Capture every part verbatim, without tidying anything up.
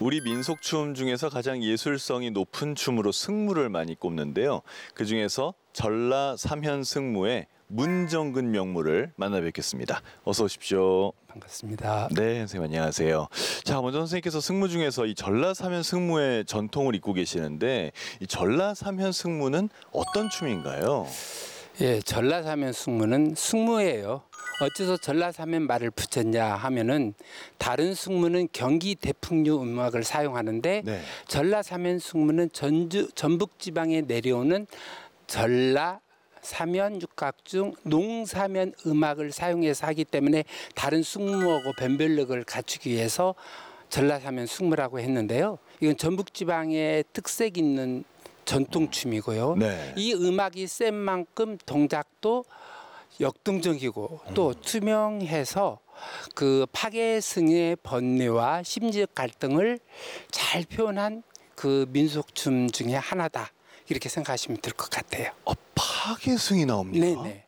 우리 민속춤 중에서 가장 예술성이 높은 춤으로 승무를 많이 꼽는데요. 그중에서 전라 삼현 승무의 문정근 명무를 만나 뵙겠습니다. 어서 오십시오. 반갑습니다. 네, 선생님 안녕하세요. 자, 먼저 선생님께서 승무 중에서 이 전라 삼현 승무의 전통을 잇고 계시는데 이 전라 삼현 승무는 어떤 춤인가요? 예, 전라 삼현 승무는 승무예요. 어째서 전라 삼현 말을 붙였냐 하면은 다른 승무는 경기 대풍류 음악을 사용하는데 네. 전라 삼현 승무는 전주 전북 지방에 내려오는 전라 삼현 육각 중 농삼현 음악을 사용해서 하기 때문에 다른 승무하고 변별력을 갖추기 위해서 전라 삼현 승무라고 했는데요. 이건 전북 지방의 특색 있는 전통춤이고요. 네. 이 음악이 센 만큼 동작도 역동적이고 또 음. 투명해서 그 파괴승의 번뇌와 심리적 갈등을 잘 표현한 그 민속춤 중에 하나다. 이렇게 생각하시면 될 것 같아요. 어, 파괴승이 나옵니까? 네네.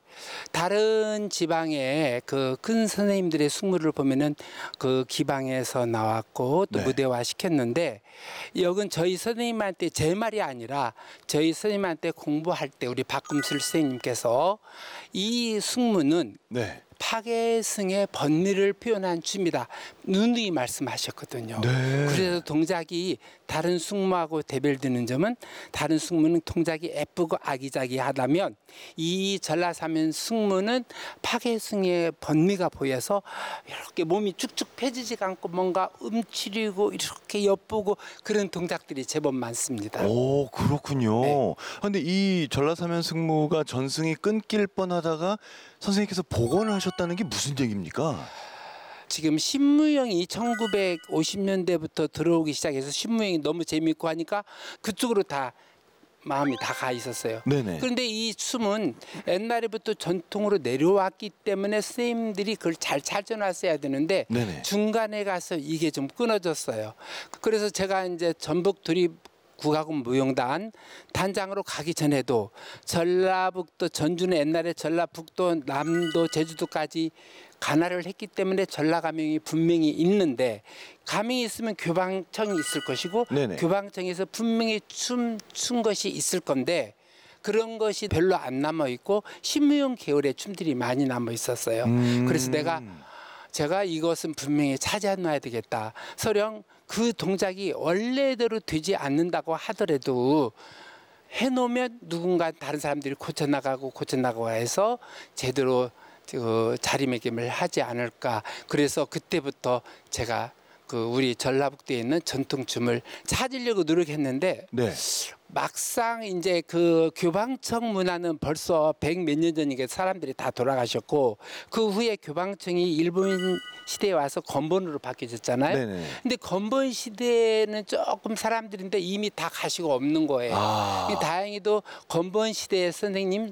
다른 지방의 그 큰 선생님들의 승무를 보면은 그 기방에서 나왔고 또 네. 무대화 시켰는데 여긴 저희 선생님한테 제 말이 아니라 저희 선생님한테 공부할 때 우리 박금슬 선생님께서 이 승무는 네. 파괴승의 번뇌를 표현한 춤이다. 누누이 말씀하셨거든요. 네. 그래서 동작이 다른 승무하고 대별되는 점은 다른 승무는 동작이 예쁘고 아기자기하다면 이 전라 삼현 승무는 파괴승의 번뇌가 보여서 이렇게 몸이 쭉쭉 펴지지가 않고 뭔가 움츠리고 이렇게 엿보고 그런 동작들이 제법 많습니다. 오, 그렇군요. 네. 근데 이 전라 삼현 승무가 전승이 끊길 뻔하다가 선생님께서 복원을 하셨다는 게 무슨 얘기입니까? 지금 신무영이 천구백오십 년대부터 들어오기 시작해서 신무영이 너무 재밌고 하니까 그쪽으로 다 마음이 다 가 있었어요. 네네. 그런데 이 춤은 옛날에부터 전통으로 내려왔기 때문에 선생님들이 그걸 잘 찾아놨어야 되는데 네네. 중간에 가서 이게 좀 끊어졌어요. 그래서 제가 이제 전북 도립 국악원 무용단 단장으로 가기 전에도 전라북도 전주는 옛날에 전라북도 남도 제주도까지 관할을 했기 때문에 전라 가명이 분명히 있는데 가명이 있으면 교방청이 있을 것이고 네네. 교방청에서 분명히 춤 춘 것이 있을 건데 그런 것이 별로 안 남아 있고 신무용 계열의 춤들이 많이 남아 있었어요. 음. 그래서 내가 제가 이것은 분명히 찾아놔야 되겠다. 설령 그 동작이 원래대로 되지 않는다고 하더라도 해놓으면 누군가 다른 사람들이 고쳐나가고 고쳐나가고 해서 제대로 그 자리매김을 하지 않을까. 그래서 그때부터 제가 그 우리 전라북도에 있는 전통춤을 찾으려고 노력했는데 네. 막상 이제 그 교방청 문화는 벌써 백 몇 년 전이게 사람들이 다 돌아가셨고 그 후에 교방청이 일본 시대에 와서 건본으로 바뀌어졌잖아요. 네네. 근데 건본 시대는 조금 사람들인데 이미 다 가시고 없는 거예요. 아. 다행히도 건본 시대의 선생님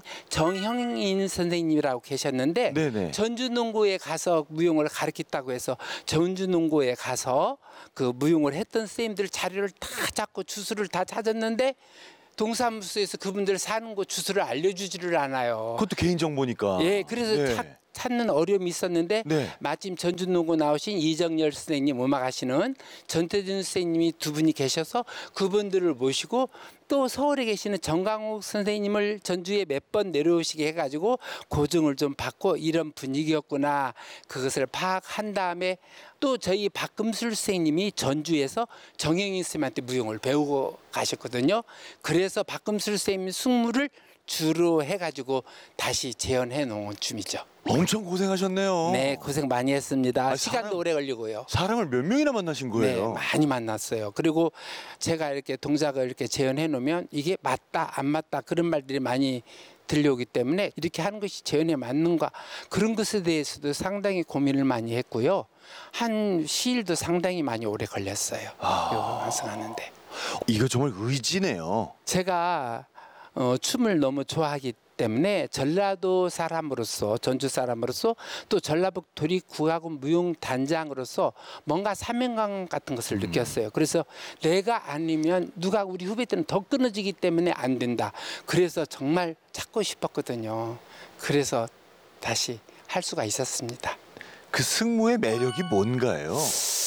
정형인 선생님이라고 계셨는데 네네. 전주농고에 가서 무용을 가르쳤다고 해서 전주농고에 가서 그 무용을 했던 선생님들 자료를 다 잡고 주소를 다 찾았는데 동사무소에서 그분들 사는 곳 주소를 알려주지를 않아요. 그것도 개인정보니까. 예, 그래서 네. 찾, 찾는 어려움이 있었는데 네. 마침 전주농고 나오신 이정열 선생님 음악하시는 전태준 선생님이 두 분이 계셔서 그분들을 모시고 또 서울에 계시는 정강욱 선생님을 전주에 몇 번 내려오시게 해가지고 고증을 좀 받고 이런 분위기였구나 그것을 파악한 다음에 또 저희 박금술 선생님이 전주에서 정영인 선생님한테 무용을 배우고 가셨거든요. 그래서 박금술 선생님 승무를 주로 해가지고 다시 재현해 놓은 춤이죠. 엄청 고생하셨네요. 네, 고생 많이 했습니다. 아, 시간도 사람- 오래 걸리고요. 사람을 몇 명이나 만나신 네, 거예요? 많이 만났어요. 그리고 제가 이렇게 동작을 이렇게 재현해 놓으면 이게 맞다, 안 맞다 그런 말들이 많이 들려오기 때문에 이렇게 하는 것이 재현에 맞는가 그런 것에 대해서도 상당히 고민을 많이 했고요. 한 시일도 상당히 많이 오래 걸렸어요. 아. 이거 완성하는데. 이거 정말 의지네요. 제가 어, 춤을 너무 좋아하기 때문에 전라도 사람으로서 전주 사람으로서 또 전라북 도립국악원 무용단장으로서 뭔가 사명감 같은 것을 음. 느꼈어요. 그래서 내가 아니면 누가 우리 후배들은 더 끊어지기 때문에 안 된다. 그래서 정말 찾고 싶었거든요. 그래서 다시 할 수가 있었습니다. 그 승무의 매력이 뭔가요?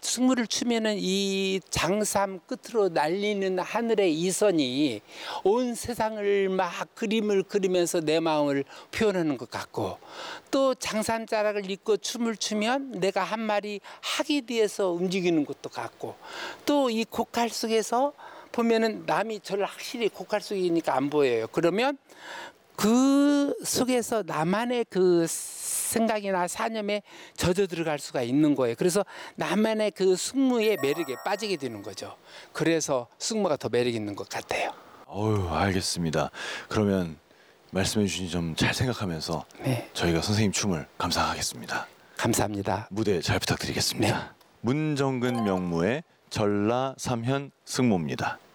승무를 추면은 이 장삼 끝으로 날리는 하늘의 이선이 온 세상을 막 그림을 그리면서 내 마음을 표현하는 것 같고, 또 장삼자락을 입고 춤을 추면 내가 한 마리 학이 뒤에서 움직이는 것도 같고, 또 이 곡할 속에서 보면은 남이 저를 확실히 곡할 속이니까 안 보여요. 그러면 그 속에서 나만의 그 생각이나 사념에 젖어 들어갈 수가 있는 거예요. 그래서 나만의 그 승무의 매력에 빠지게 되는 거죠. 그래서 승무가 더 매력 있는 것 같아요. 어유, 알겠습니다. 그러면 말씀해 주신 점 잘 생각하면서 네, 저희가 선생님 춤을 감상하겠습니다. 감사합니다. 무대 잘 부탁드리겠습니다. 네. 문정근 명무의 전라 삼현 승무입니다.